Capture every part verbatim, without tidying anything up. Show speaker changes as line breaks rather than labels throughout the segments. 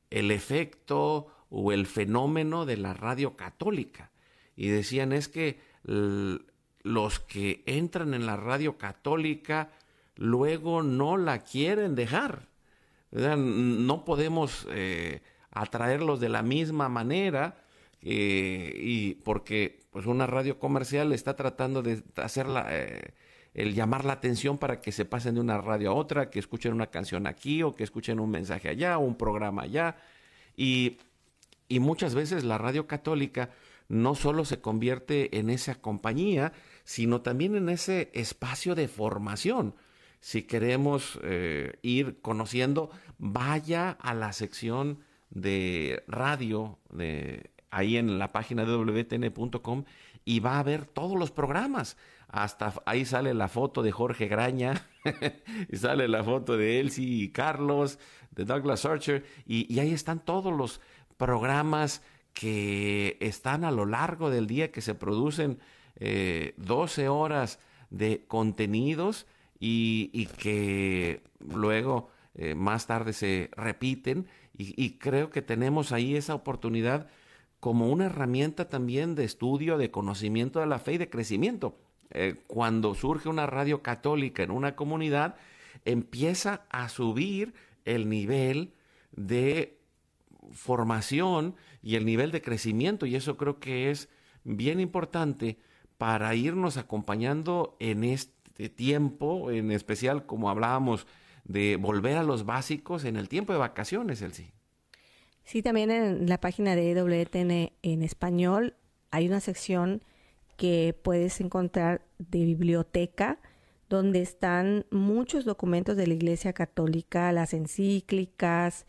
el efecto o el fenómeno de la radio católica. Y decían, es que l- los que entran en la radio católica luego no la quieren dejar, ¿verdad? No podemos eh, atraerlos de la misma manera, eh, y porque pues una radio comercial está tratando de hacer la, eh, el llamar la atención para que se pasen de una radio a otra, que escuchen una canción aquí o que escuchen un mensaje allá o un programa allá. Y, y muchas veces la radio católica no solo se convierte en esa compañía, sino también en ese espacio de formación. Si queremos eh, ir conociendo, vaya a la sección de radio de ahí en la página de doble u t n punto com y va a ver todos los programas. Hasta ahí sale la foto de Jorge Graña, y sale la foto de Elsie y Carlos, de Douglas Archer, y, y ahí están todos los programas que están a lo largo del día, que se producen eh, doce horas de contenidos y, y que luego eh, más tarde se repiten, y, y creo que tenemos ahí esa oportunidad como una herramienta también de estudio, de conocimiento de la fe y de crecimiento. Eh, cuando surge una radio católica en una comunidad, empieza a subir el nivel de formación y el nivel de crecimiento, y eso creo que es bien importante para irnos acompañando en este tiempo, en especial como hablábamos de volver a los básicos en el tiempo de vacaciones, Elsie.
Sí, también en la página de doble u t n en español hay una sección que puedes encontrar de biblioteca, donde están muchos documentos de la Iglesia Católica, las encíclicas,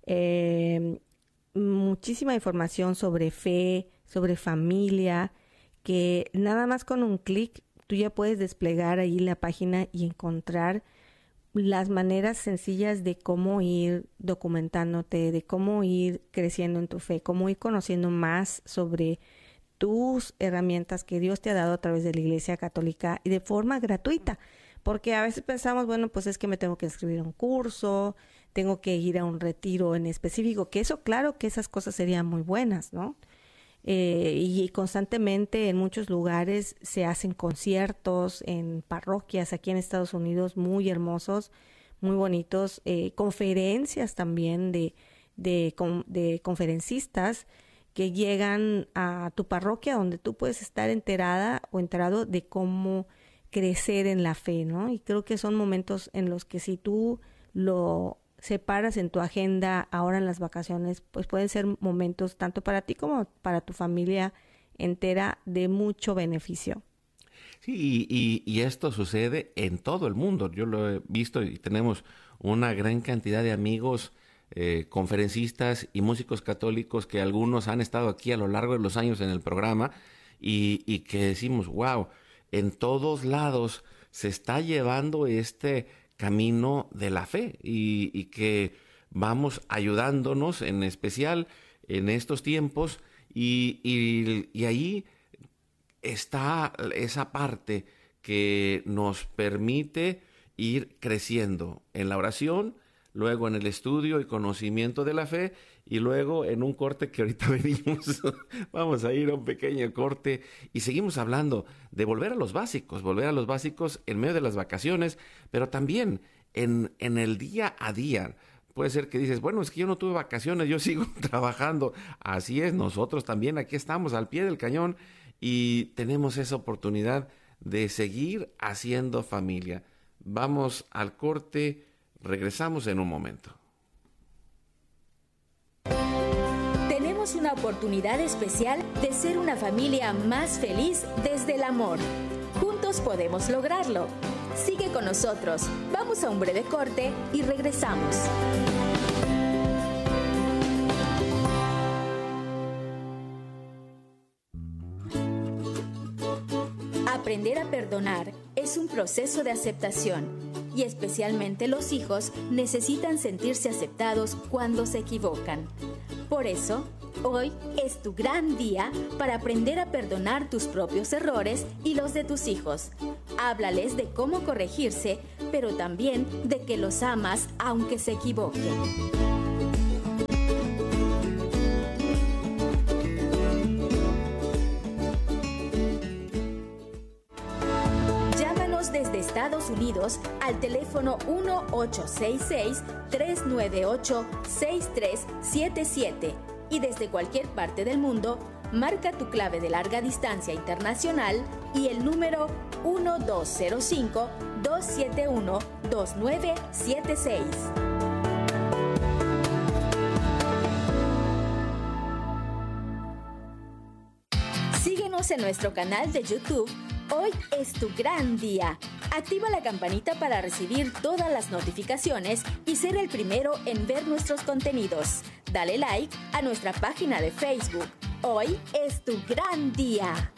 eh, muchísima información sobre fe, sobre familia, que nada más con un clic tú ya puedes desplegar ahí la página y encontrar las maneras sencillas de cómo ir documentándote, de cómo ir creciendo en tu fe, cómo ir conociendo más sobre tus herramientas que Dios te ha dado a través de la Iglesia Católica y de forma gratuita. Porque a veces pensamos, bueno, pues es que me tengo que inscribir a un curso, tengo que ir a un retiro en específico, que eso, claro que esas cosas serían muy buenas, ¿no? Eh, y constantemente en muchos lugares se hacen conciertos en parroquias aquí en Estados Unidos muy hermosos, muy bonitos, eh, conferencias también de, de, de conferencistas que llegan a tu parroquia, donde tú puedes estar enterada o enterado de cómo crecer en la fe, ¿no? Y creo que son momentos en los que si tú lo separas en tu agenda ahora en las vacaciones, pues pueden ser momentos tanto para ti como para tu familia entera de mucho beneficio.
Sí, y, y, y esto sucede en todo el mundo. Yo lo he visto y tenemos una gran cantidad de amigos eh, conferencistas y músicos católicos que algunos han estado aquí a lo largo de los años en el programa y, y que decimos, wow, en todos lados se está llevando este camino de la fe y, y que vamos ayudándonos en especial en estos tiempos y, y, y ahí está esa parte que nos permite ir creciendo en la oración, luego en el estudio y conocimiento de la fe, y luego en un corte que ahorita venimos, vamos a ir a un pequeño corte y seguimos hablando de volver a los básicos, volver a los básicos en medio de las vacaciones, pero también en, en el día a día. Puede ser que dices, bueno, es que yo no tuve vacaciones, yo sigo trabajando. Así es, nosotros también aquí estamos al pie del cañón y tenemos esa oportunidad de seguir haciendo familia. Vamos al corte, regresamos en un momento.
Tenemos una oportunidad especial de ser una familia más feliz desde el amor. Juntos podemos lograrlo. Sigue con nosotros. Vamos a un breve corte y regresamos. Aprender a perdonar es un proceso de aceptación y especialmente los hijos necesitan sentirse aceptados cuando se equivocan. Por eso, hoy es tu gran día para aprender a perdonar tus propios errores y los de tus hijos. Háblales de cómo corregirse, pero también de que los amas aunque se equivoquen. Estados Unidos al teléfono uno ocho seis seis, tres nueve ocho, seis tres siete siete y desde cualquier parte del mundo, marca tu clave de larga distancia internacional y el número uno dos cero cinco, dos siete uno, dos nueve siete seis. Síguenos en nuestro canal de YouTube. Hoy es tu gran día. Activa la campanita para recibir todas las notificaciones y ser el primero en ver nuestros contenidos. Dale like a nuestra página de Facebook. Hoy es tu gran día.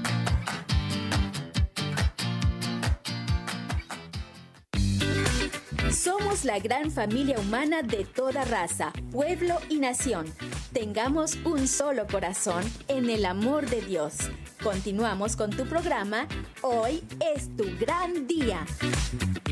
Somos la gran familia humana de toda raza, pueblo y nación. Tengamos un solo corazón en el amor de Dios. Continuamos con tu programa. Hoy es tu gran día.